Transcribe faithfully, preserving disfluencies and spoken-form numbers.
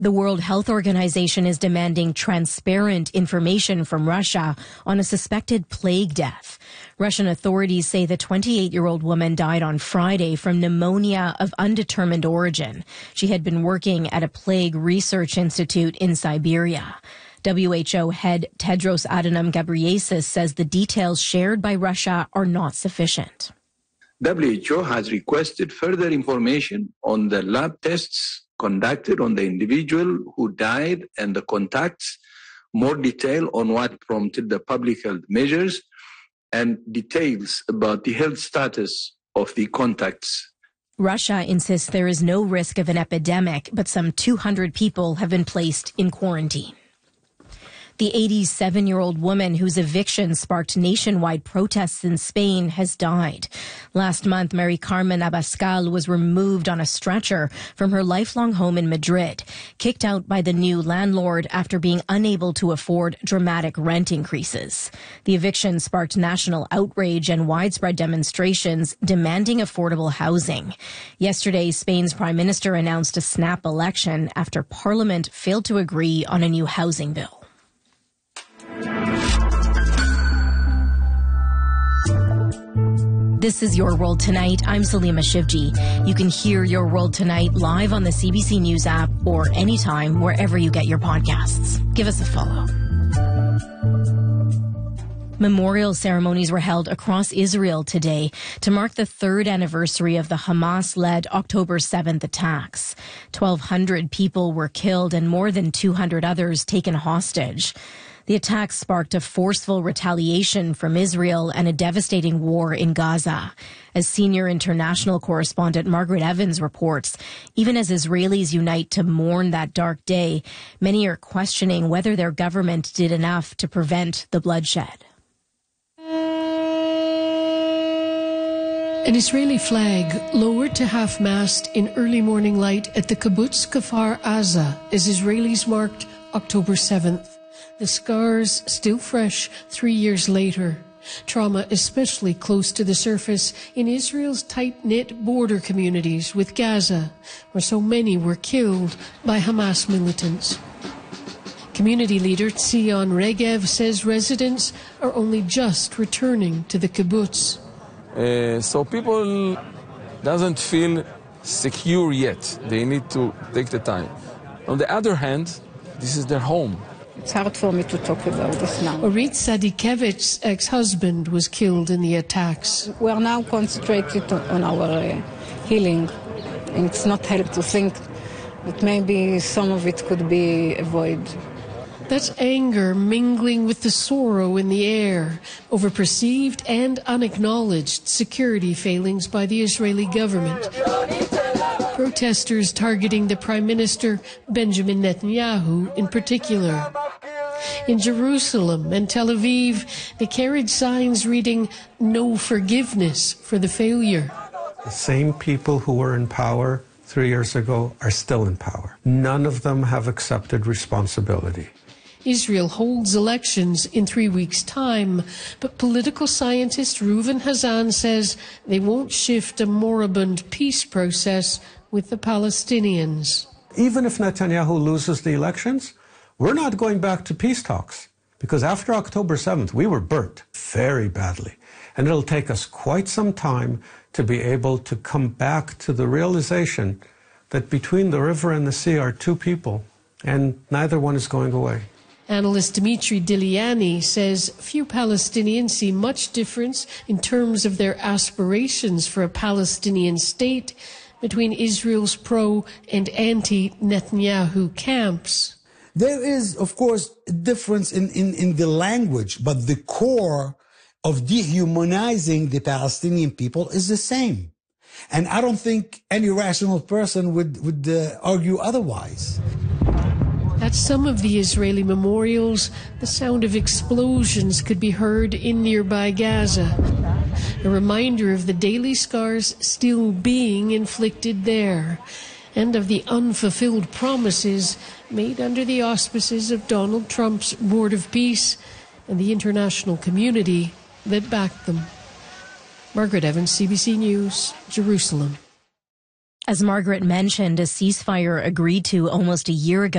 The World Health Organization is demanding transparent information from Russia on a suspected plague death. Russian authorities say the twenty-eight-year-old woman died on Friday from pneumonia of undetermined origin. She had been working at a plague research institute in Siberia. W H O head Tedros Adhanom Ghebreyesus says the details shared by Russia are not sufficient. W H O has requested further information on the lab tests conducted on the individual who died and the contacts, more detail on what prompted the public health measures, and details about the health status of the contacts. Russia insists there is no risk of an epidemic, but some two hundred people have been placed in quarantine. The eighty-seven-year-old woman whose eviction sparked nationwide protests in Spain has died. Last month, Mary Carmen Abascal was removed on a stretcher from her lifelong home in Madrid, kicked out by the new landlord after being unable to afford dramatic rent increases. The eviction sparked national outrage and widespread demonstrations demanding affordable housing. Yesterday, Spain's prime minister announced a snap election after parliament failed to agree on a new housing bill. This is Your World Tonight. I'm Salima Shivji. You can hear Your World Tonight live on the C B C News app or anytime wherever you get your podcasts. Give us a follow. Memorial ceremonies were held across Israel today to mark the third anniversary of the Hamas-led October seventh attacks. twelve hundred people were killed and more than two hundred others taken hostage. The attacks sparked a forceful retaliation from Israel and a devastating war in Gaza. As senior international correspondent Margaret Evans reports, even as Israelis unite to mourn that dark day, many are questioning whether their government did enough to prevent the bloodshed. An Israeli flag lowered to half-mast in early morning light at the kibbutz Kfar Aza as Israelis marked October seventh. The scars still fresh three years later. Trauma especially close to the surface in Israel's tight-knit border communities with Gaza, where so many were killed by Hamas militants. Community leader Tzion Regev says residents are only just returning to the kibbutz. Uh, so people doesn't feel secure yet. They need to take the time. On the other hand, this is their home. It's hard for me to talk about this now. Orit Sadikevich's ex-husband was killed in the attacks. We are now concentrated on our uh, healing, and it's not help to think that maybe some of it could be avoided. That's anger mingling with the sorrow in the air over perceived and unacknowledged security failings by the Israeli government. Protesters targeting the Prime Minister Benjamin Netanyahu in particular. In Jerusalem and Tel Aviv, they carried signs reading, "No forgiveness for the failure." The same people who were in power three years ago are still in power. None of them have accepted responsibility. Israel holds elections in three weeks' time, but political scientist Reuven Hazan says they won't shift a moribund peace process with the Palestinians. Even if Netanyahu loses the elections, we're not going back to peace talks, because after October seventh, we were burnt very badly. And it'll take us quite some time to be able to come back to the realization that between the river and the sea are two people, and neither one is going away. Analyst Dimitri Diliani says few Palestinians see much difference in terms of their aspirations for a Palestinian state between Israel's pro- and anti-Netanyahu camps. There is, of course, a difference in, in, in the language, but the core of dehumanizing the Palestinian people is the same. And I don't think any rational person would, would uh, argue otherwise. At some of the Israeli memorials, the sound of explosions could be heard in nearby Gaza, a reminder of the daily scars still being inflicted there, and of the unfulfilled promises made under the auspices of Donald Trump's Board of Peace and the international community that backed them. Margaret Evans, C B C News, Jerusalem. As Margaret mentioned, a ceasefire agreed to almost a year ago